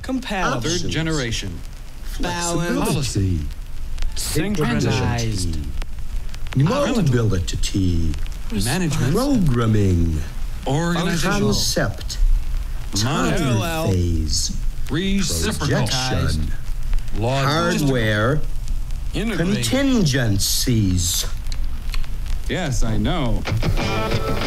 compatible, third generation, balanced, Policy. synchronized, Mobility. management, Programming. organizational, Concept. monitoring, Parallel. Phase. reciprocal, Projection. logistical, Hardware. integrate. Contingencies. Yes, I know.